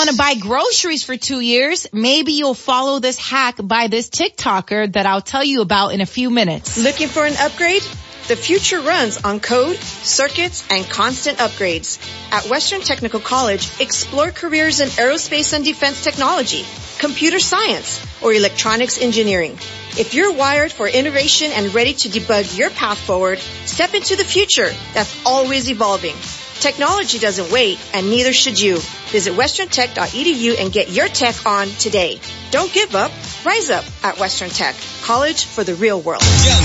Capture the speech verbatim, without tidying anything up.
want to buy groceries for two years, maybe you'll follow this hack by this TikToker that I'll tell you about in a few minutes. Looking for an upgrade? The future runs on code, circuits, and constant upgrades. At Western Technical College, explore careers in aerospace and defense technology, computer science, or electronics engineering. If you're wired for innovation and ready to debug your path forward, step into the future that's always evolving. Technology doesn't wait, and neither should you. Visit western tech dot e d u and get your tech on today. Don't give up. Rise up at Western Tech, college for the real world.